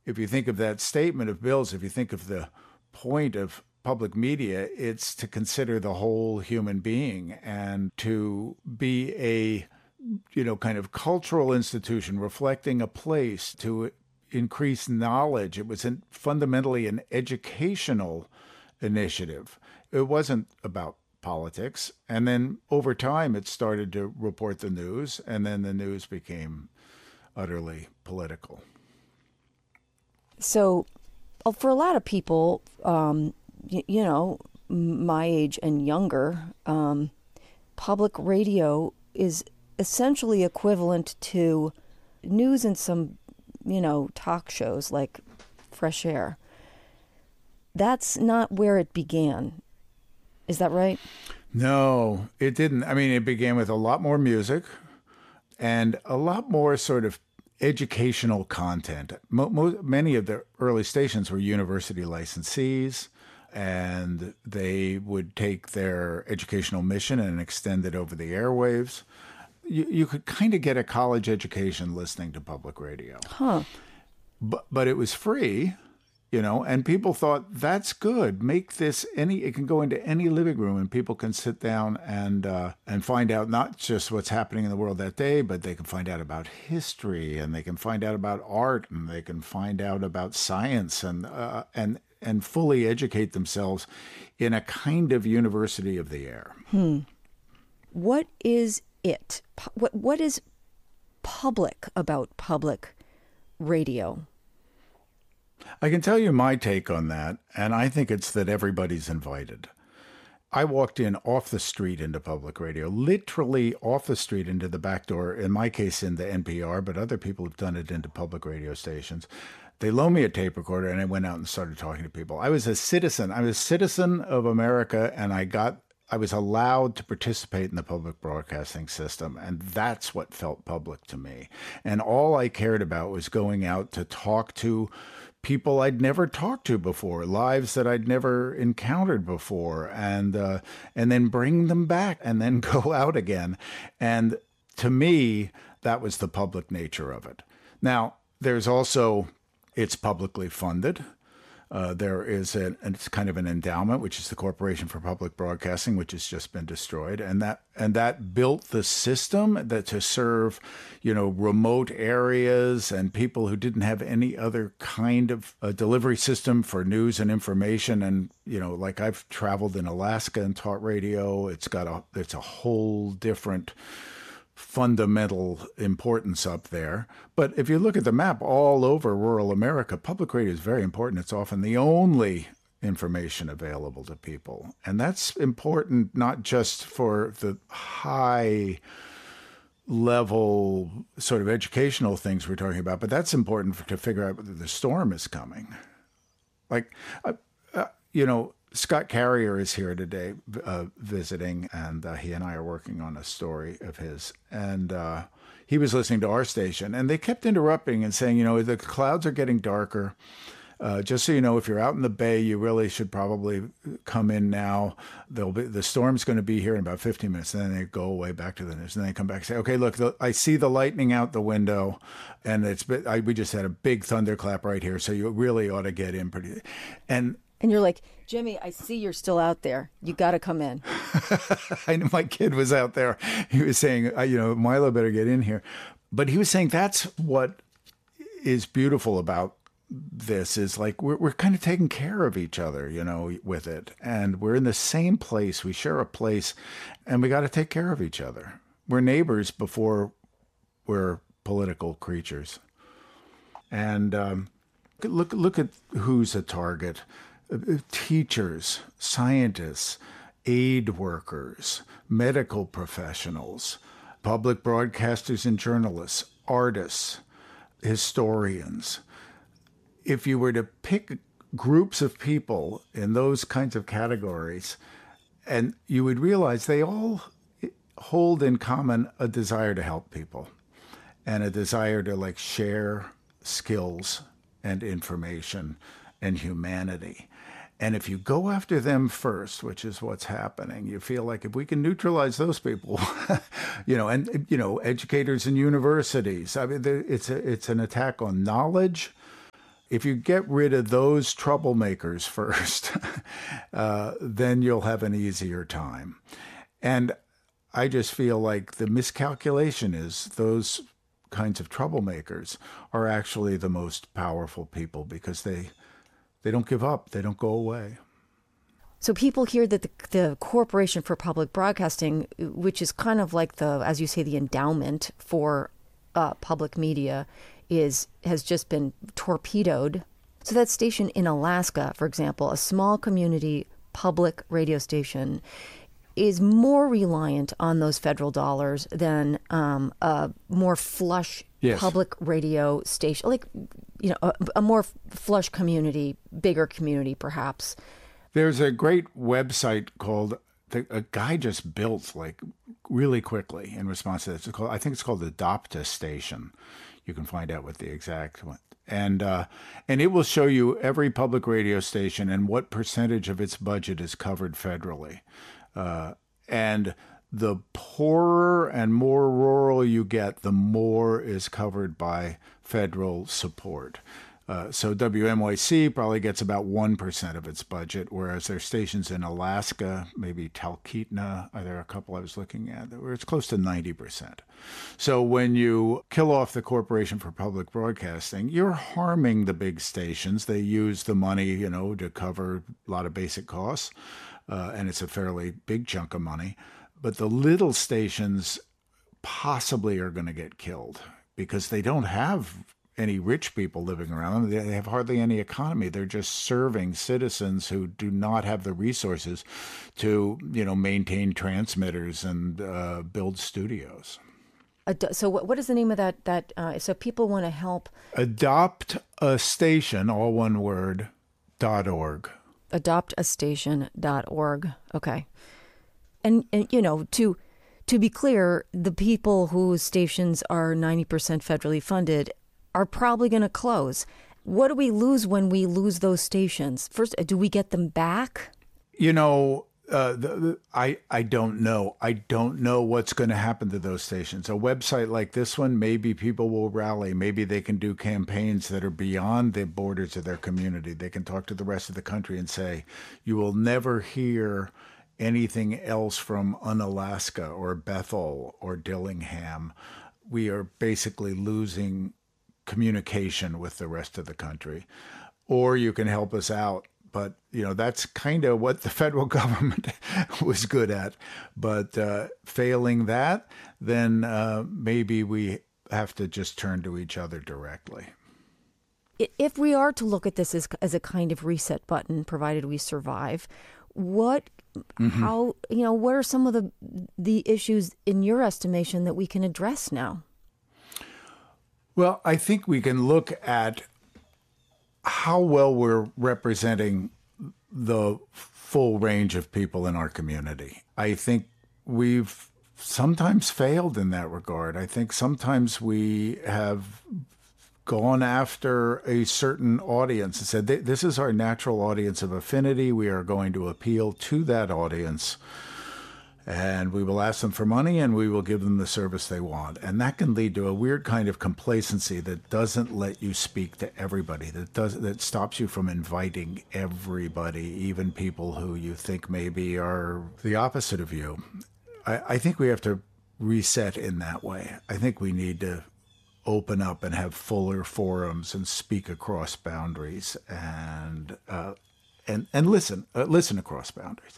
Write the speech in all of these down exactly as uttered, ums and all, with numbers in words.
if you think of that statement of Bill's, if you think of the point of public media, it's to consider the whole human being and to be a, you know, kind of cultural institution reflecting a place to increase knowledge. It was an, fundamentally an educational initiative. It wasn't about politics. And then over time, it started to report the news, and then the news became utterly political. So uh, for a lot of people, um, y- you know, my age and younger, um, public radio is essentially equivalent to news and some, you know, talk shows like Fresh Air. That's not where it began. Is that right? No, it didn't. I mean, it began with a lot more music and a lot more sort of educational content. Mo- mo- many of the early stations were university licensees, and they would take their educational mission and extend it over the airwaves. You, you could kind of get a college education listening to public radio. Huh. But, but it was free. You know, and people thought, that's good. Make this any, it can go into any living room and people can sit down and uh, and find out not just what's happening in the world that day, but they can find out about history, and they can find out about art, and they can find out about science, and uh, and and fully educate themselves in a kind of university of the air. Hmm. What is it? What What is public about public radio? I can tell you my take on that, and I think it's that everybody's invited. I walked in off the street into public radio, literally off the street into the back door, in my case into N P R, but other people have done it into public radio stations. They loaned me a tape recorder, and I went out and started talking to people. I was a citizen. I was a citizen of America, and I got I was allowed to participate in the public broadcasting system, and that's what felt public to me. And all I cared about was going out to talk to people I'd never talked to before, lives that I'd never encountered before, and uh, and then bring them back and then go out again. And to me, that was the public nature of it. Now, there's also, it's publicly funded. Uh, there is an, it's kind of an endowment, which is the Corporation for Public Broadcasting, which has just been destroyed, and that and that built the system that to serve, you know, remote areas and people who didn't have any other kind of a delivery system for news and information. And you know, like I've traveled in Alaska and taught radio. It's got a it's a whole different fundamental importance up there. But if you look at the map all over rural America, public radio is very important. It's often the only information available to people. And that's important not just for the high level sort of educational things we're talking about, but that's important for, to figure out whether the storm is coming. Like, uh, uh, you know, Scott Carrier is here today uh, visiting, and uh, he and I are working on a story of his. And uh, he was listening to our station, and they kept interrupting and saying, you know, the clouds are getting darker. Uh, just so you know, if you're out in the bay, you really should probably come in now. There'll be, the storm's going to be here in about fifteen minutes. And then they go away back to the news. And then they come back and say, okay, look, the, I see the lightning out the window, and it's I, we just had a big thunderclap right here. So you really ought to get in pretty. And And you're like, Jimmy, I see you're still out there. You got to come in. I know my kid was out there. He was saying, you know, Milo better get in here. But he was saying that's what is beautiful about this is like we're we're kind of taking care of each other, you know, with it. And we're in the same place. We share a place, and we got to take care of each other. We're neighbors before we're political creatures. And um, look look at who's a target. Teachers, scientists, aid workers, medical professionals, public broadcasters and journalists, artists, historians. If you were to pick groups of people in those kinds of categories, and you would realize they all hold in common a desire to help people and a desire to like share skills and information and humanity. And if you go after them first, which is what's happening, you feel like if we can neutralize those people, you know, and, you know, educators and universities, I mean, it's a, it's an attack on knowledge. if you get rid of those troublemakers first, uh, then you'll have an easier time. And I just feel like the miscalculation is those kinds of troublemakers are actually the most powerful people because they they don't give up, they don't go away. So people hear that the, the Corporation for Public Broadcasting, which is kind of like the, as you say, the endowment for uh, public media, is has just been torpedoed. So that station in Alaska, for example, a small community public radio station, is more reliant on those federal dollars than um, a more flush yes. public radio station, like, you know, a, a more flush community, bigger community, perhaps. There's a great website called, a guy just built like really quickly in response to this. It's called, I think it's called Adopt a Station. You can find out what the exact one. And uh, and it will show you every public radio station and what percentage of its budget is covered federally. Uh, and the poorer and more rural you get, the more is covered by federal support. Uh, so W M Y C probably gets about one percent of its budget, whereas there are stations in Alaska, maybe Talkeetna, are there a couple I was looking at, where it's close to ninety percent. So when you kill off the Corporation for Public Broadcasting, you're harming the big stations. They use the money, you know, to cover a lot of basic costs, uh, and it's a fairly big chunk of money. But the little stations possibly are going to get killed because they don't have any rich people living around them. They have hardly any economy. They're just serving citizens who do not have the resources to, you know, maintain transmitters and uh, build studios. So what is the name of that? That uh, so people want to help. Adopt a Station, all one word, dot org. adopt a station dot org. Okay. And, and you know, to to be clear, the people whose stations are ninety percent federally funded are probably going to close. What do we lose when we lose those stations? First, do we get them back? You know, uh, the, the, I I don't know. I don't know what's going to happen to those stations. A website like this one, maybe people will rally. Maybe they can do campaigns that are beyond the borders of their community. They can talk to the rest of the country and say, you will never hear anything else from Unalaska or Bethel or Dillingham. We are basically losing communication with the rest of the country. Or you can help us out. But, you know, that's kind of what the federal government was good at. But uh, failing that, then uh, maybe we have to just turn to each other directly. If we are to look at this as, as a kind of reset button, provided we survive, what, mm-hmm. how, you know, what are some of the the issues in your estimation that we can address now? Well, I think we can look at how well we're representing the full range of people in our community. I think we've sometimes failed in that regard. I think sometimes we have gone after a certain audience and said, this is our natural audience of affinity. We are going to appeal to that audience. And we will ask them for money and we will give them the service they want. And that can lead to a weird kind of complacency that doesn't let you speak to everybody, that does that stops you from inviting everybody, even people who you think maybe are the opposite of you. I, I think we have to reset in that way. I think we need to open up and have fuller forums and speak across boundaries and uh, and and listen, uh, listen across boundaries.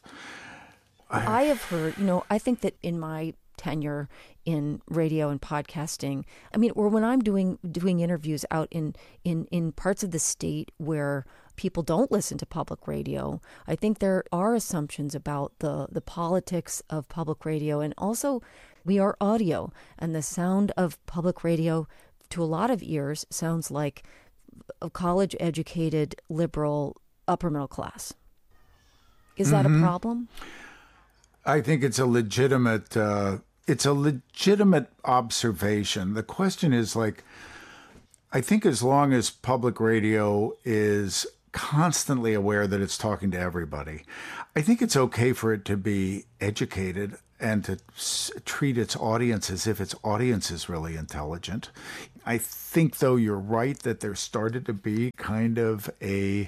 I have heard, you know, I think that in my tenure in radio and podcasting, I mean, or when I'm doing doing interviews out in, in, in parts of the state where people don't listen to public radio, I think there are assumptions about the, the politics of public radio. And also, we are audio, and the sound of public radio to a lot of ears sounds like a college-educated, liberal, upper middle class. Is that mm-hmm. a problem? I think it's a legitimate, uh, it's a legitimate observation. The question is, like, I think as long as public radio is constantly aware that it's talking to everybody, I think it's okay for it to be educated and to s- treat its audience as if its audience is really intelligent. I think, though, you're right that there started to be kind of a,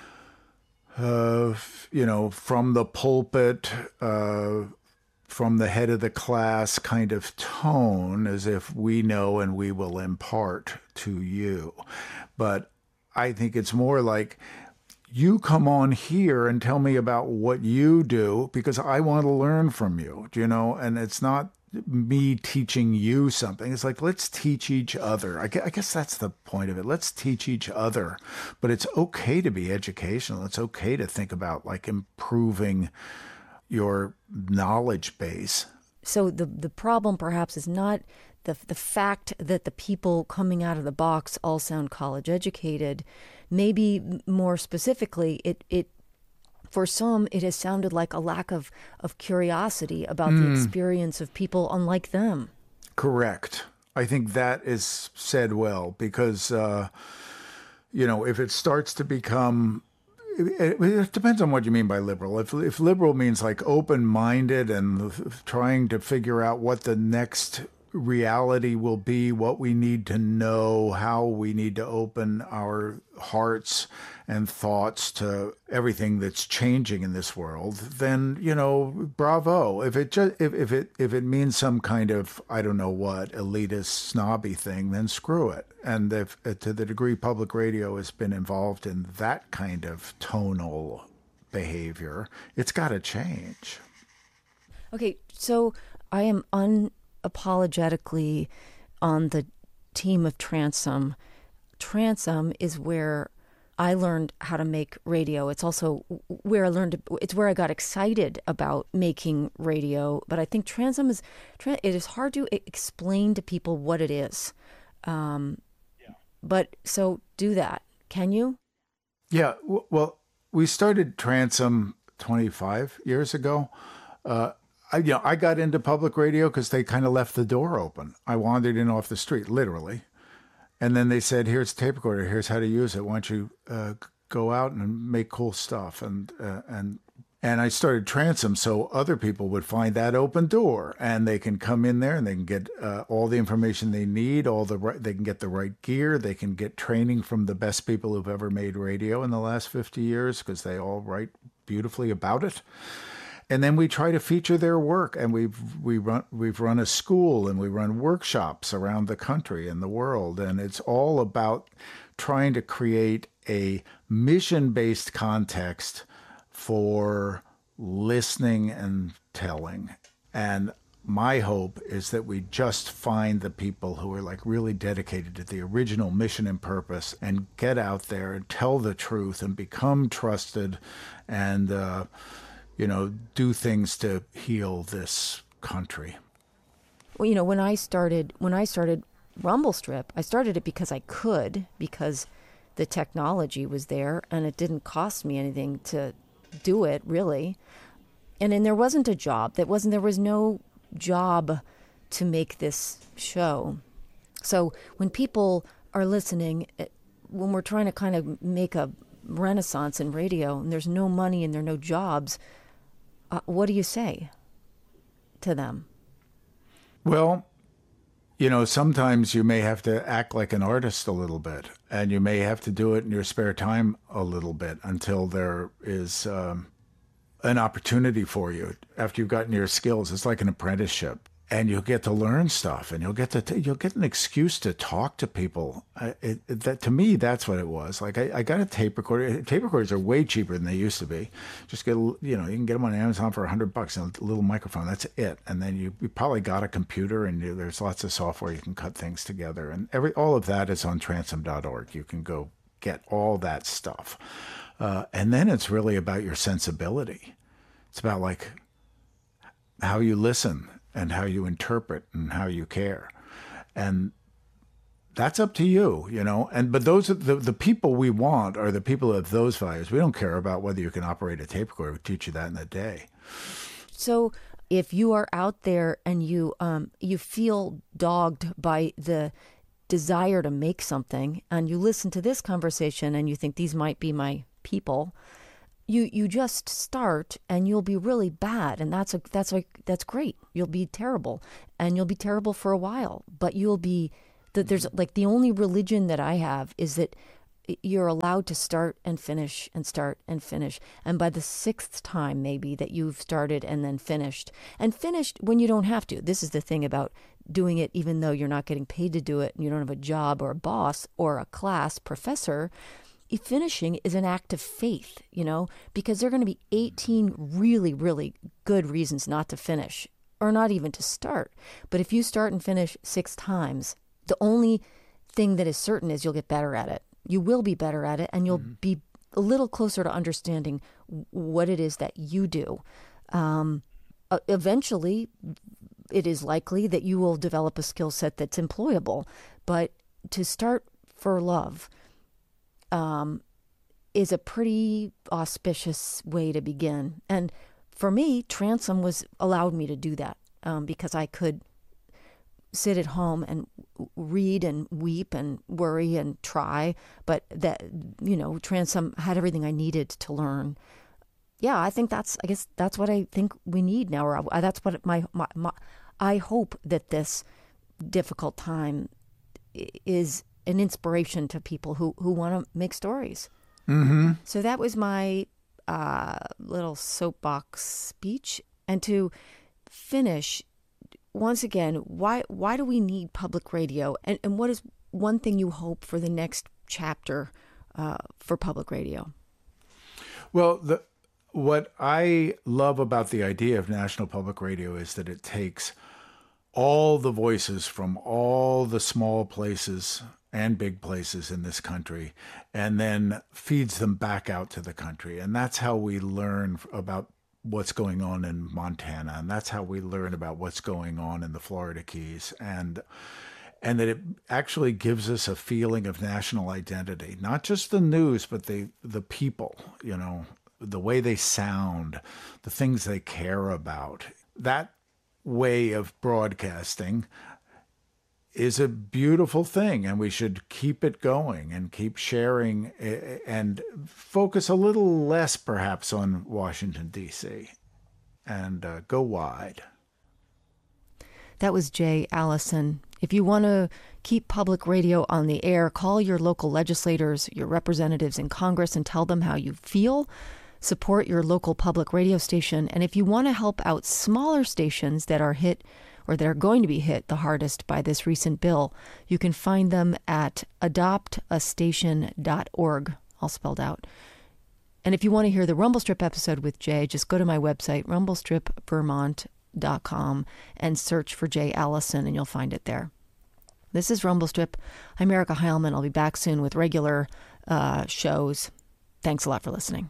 uh, you know, from the pulpit, uh, from the head of the class kind of tone, as if we know and we will impart to you. But I think it's more like, you come on here and tell me about what you do because I want to learn from you, you know, and it's not me teaching you something. It's like, let's teach each other. I guess that's the point of it. Let's teach each other. But it's okay to be educational. It's okay to think about like improving your knowledge base. So the the problem perhaps is not the the fact that the people coming out of the box all sound college educated. Maybe more specifically, it it for some it has sounded like a lack of of curiosity about mm. the experience of people unlike them. Correct. I think that is said well, because uh, you know, if it starts to become, It, it depends on what you mean by liberal. If if liberal means like open-minded and trying to figure out what the next reality will be, what we need to know, how we need to open our hearts and thoughts to everything that's changing in this world, then, you know, bravo. If it just if, if it if it means some kind of, I don't know what, elitist snobby thing, then screw it. And if to the degree public radio has been involved in that kind of tonal behavior, it's got to change. Okay, so I am unapologetically on the team of Transom. Transom is where I learned how to make radio. It's also where I learned, to, it's where I got excited about making radio. But I think Transom is, it is hard to explain to people what it is. Um, yeah. But so do that. Can you? Yeah. W- well, we started Transom twenty-five years ago. Uh, I, you know, I got into public radio because they kind of left the door open. I wandered in off the street, literally. And then they said, here's a tape recorder. Here's how to use it. Why don't you uh, go out and make cool stuff? And uh, and and I started Transom so other people would find that open door, and they can come in there and they can get uh, all the information they need. All the right, they can get the right gear. They can get training from the best people who've ever made radio in the last fifty years, because they all write beautifully about it. And then we try to feature their work, and we've we run we've run a school, and we run workshops around the country and the world, and it's all about trying to create a mission-based context for listening and telling. And my hope is that we just find the people who are like really dedicated to the original mission and purpose, and get out there and tell the truth and become trusted, and uh, you know, do things to heal this country. Well, you know, when I started, when I started Rumble Strip, I started it because I could, because the technology was there and it didn't cost me anything to do it, really. And then there wasn't a job. That wasn't, there was no job to make this show. So when people are listening, when we're trying to kind of make a renaissance in radio and there's no money and there are no jobs, Uh, what do you say to them? Well, you know, sometimes you may have to act like an artist a little bit, and you may have to do it in your spare time a little bit until there is um, an opportunity for you. After you've gotten your skills, it's like an apprenticeship, and you'll get to learn stuff, and you'll get to t- you'll get an excuse to talk to people. I, it, it, that to me, that's what it was. Like I, I got a tape recorder. Tape recorders are way cheaper than they used to be. Just get, you know, you can get them on Amazon for a hundred bucks and a little microphone. That's it. And then you, you probably got a computer, and you, there's lots of software you can cut things together. And every all of that is on transom dot org. You can go get all that stuff, uh, and then it's really about your sensibility. It's about like how you listen, and how you interpret, and how you care. And that's up to you, you know. And but those are the, the people we want are the people of those values. We don't care about whether you can operate a tape recorder. We teach you that in a day. So if you are out there and you um you feel dogged by the desire to make something, and you listen to this conversation and you think these might be my people, you you just start and you'll be really bad, and that's a that's a that's great. You'll be terrible, and you'll be terrible for a while, but you'll be, that there's like the only religion that I have is that you're allowed to start and finish and start and finish. And by the sixth time, maybe, that you've started and then finished, and finished when you don't have to. This is the thing about doing it even though you're not getting paid to do it and you don't have a job or a boss or a class professor. Finishing is an act of faith, you know, because there are going to be eighteen really, really good reasons not to finish or not even to start. But if you start and finish six times, the only thing that is certain is you'll get better at it. You will be better at it, and you'll mm-hmm. be a little closer to understanding what it is that you do. Um, eventually, it is likely that you will develop a skill set that's employable. But to start for love um, is a pretty auspicious way to begin. And for me, Transom was allowed me to do that um, because I could sit at home and read and weep and worry and try, but that, you know, Transom had everything I needed to learn. Yeah, I think that's, I guess that's what I think we need now, or I, that's what my, my, my, I hope that this difficult time is an inspiration to people who, who want to make stories. Mm-hmm. So that was my uh, little soapbox speech. And to finish, once again, why why do we need public radio? And, and what is one thing you hope for the next chapter uh, for public radio? Well, the, what I love about the idea of National Public Radio is that it takes all the voices from all the small places and big places in this country and then feeds them back out to the country. And that's how we learn about what's going on in Montana, and that's how we learn about what's going on in the Florida Keys, and and that it actually gives us a feeling of national identity, not just the news, but the the people, you know, the way they sound, the things they care about. That way of broadcasting is a beautiful thing, and we should keep it going and keep sharing and focus a little less perhaps on Washington, D C, and uh, go wide. That was Jay Allison. If you want to keep public radio on the air, call your local legislators, your representatives in Congress, and tell them how you feel. Support your local public radio station. And if you want to help out smaller stations that are hit or that are going to be hit the hardest by this recent bill, you can find them at adopt a station dot org, all spelled out. And if you want to hear the Rumble Strip episode with Jay, just go to my website, rumble strip vermont dot com, and search for Jay Allison, and you'll find it there. This is Rumble Strip. I'm Erica Heilman. I'll be back soon with regular uh, shows. Thanks a lot for listening.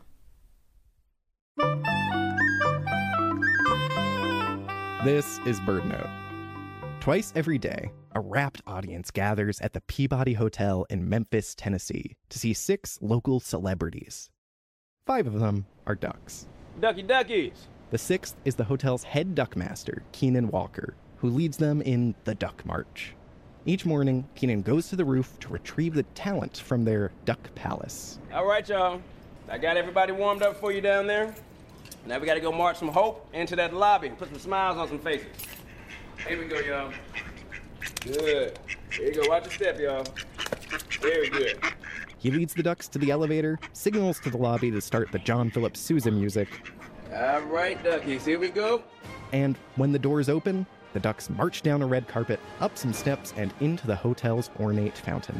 This is Bird Note. Twice every day, a rapt audience gathers at the Peabody Hotel in Memphis, Tennessee, to see six local celebrities. Five of them are ducks. Ducky duckies! The sixth is the hotel's head duckmaster, Keenan Walker, who leads them in the Duck March. Each morning, Keenan goes to the roof to retrieve the talent from their duck palace. All right, y'all. I got everybody warmed up for you down there. Now we gotta go march some hope into that lobby and put some smiles on some faces. Here we go, y'all. Good. Here you go. Watch your step, y'all. Very good. He leads the ducks to the elevator, signals to the lobby to start the John Philip Sousa music. All right, duckies. Here we go. And when the doors open, the ducks march down a red carpet, up some steps, and into the hotel's ornate fountain.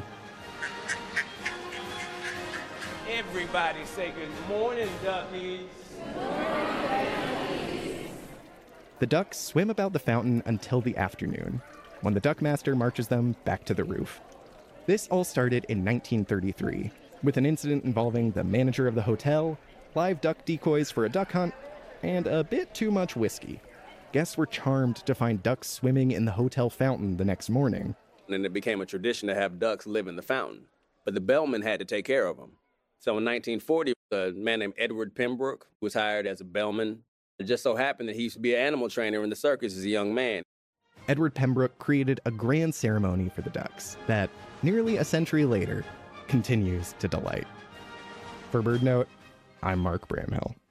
Everybody say good morning, duckies. The ducks swim about the fountain until the afternoon, when the duckmaster marches them back to the roof. This all started in nineteen thirty-three, with an incident involving the manager of the hotel, live duck decoys for a duck hunt, and a bit too much whiskey. Guests were charmed to find ducks swimming in the hotel fountain the next morning. And it became a tradition to have ducks live in the fountain, but the bellman had to take care of them. So in nineteen forty, a man named Edward Pembroke was hired as a bellman. It just so happened that he used to be an animal trainer in the circus as a young man. Edward Pembroke created a grand ceremony for the ducks that, nearly a century later, continues to delight. For Bird Note, I'm Mark Bramhill.